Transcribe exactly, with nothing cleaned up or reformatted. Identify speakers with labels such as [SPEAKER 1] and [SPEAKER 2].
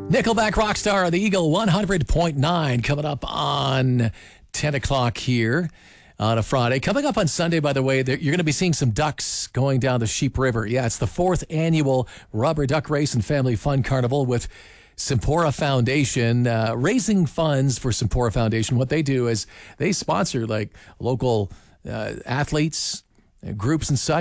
[SPEAKER 1] Nickelback Rockstar, the Eagle one hundred point nine coming up on ten o'clock here on a Friday. Coming up on Sunday, by the way, you're going to be seeing some ducks going down the Sheep River. Yeah, it's the fourth annual Rubber Duck Race and Family Fun Carnival with Simpora Foundation, uh, raising funds for Simpora Foundation. What they do is they sponsor like local uh, athletes, uh, groups and such.